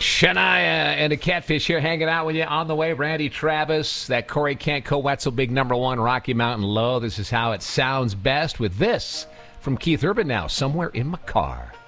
Shania and the Catfish here hanging out with you on the way. Randy Travis, that Corey Kent, Wetzel, big number one, Rocky Mountain Low. This is how it sounds best with this from Keith Urban now, Somewhere in My Car.